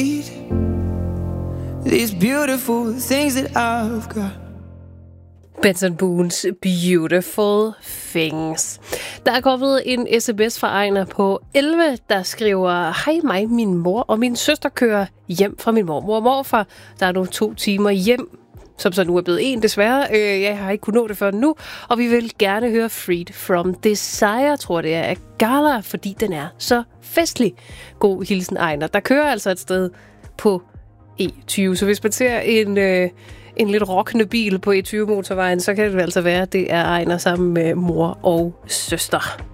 These beautiful things that I've got. Benson Boones Beautiful Things. Der er kommet en sms fra Ejner på 11, der skriver: Hej mig, min mor og min søster kører hjem fra min mormor og morfar. Der er nu 2 timer hjem, som så nu er blevet 1 desværre. Jeg har ikke kunnet nå det før nu, og vi vil gerne høre Freed From Desire, tror det er af Gala, fordi den er så festlig. God hilsen, Ejner. Der kører altså et sted på E20, så hvis man ser en lidt rockende bil på E20-motorvejen, så kan det altså være, at det er Ejner sammen med mor og søster.